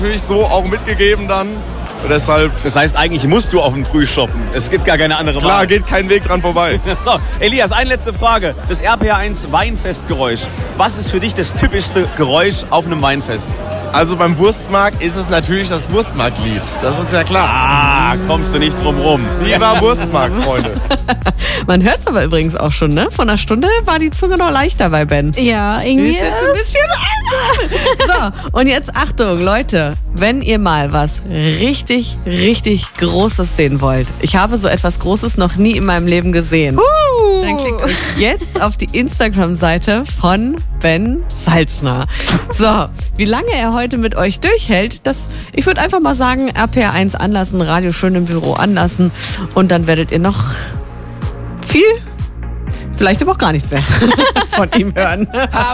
natürlich so auch mitgegeben dann. Und deshalb, Das heißt, eigentlich musst du auf den Früh shoppen. Es gibt gar keine andere Wahl. klar, geht kein Weg dran vorbei. So, Elias, eine letzte Frage. Das RPR1 Weinfestgeräusch. Was ist für dich das typischste Geräusch auf einem Weinfest? Also beim Wurstmarkt ist es natürlich das Wurstmarktlied. Das ist ja klar. Ah, kommst du nicht drum rum. Lieber Wurstmarkt, Freunde. Man hört es aber übrigens auch schon, ne? Vor einer Stunde war die Zunge noch leichter bei Ben. Ja, irgendwie. Ist jetzt ein bisschen So, und jetzt Achtung, Leute. Wenn ihr mal was richtig, richtig Großes sehen wollt. Ich habe so etwas Großes noch nie in meinem Leben gesehen. Dann klickt euch jetzt auf die Instagram-Seite von Ben Salzner. So, wie lange er heute mit euch durchhält, ich würde einfach mal sagen, RPR1 anlassen, Radio schön im Büro anlassen und dann werdet ihr noch viel, vielleicht aber auch gar nicht mehr von ihm hören.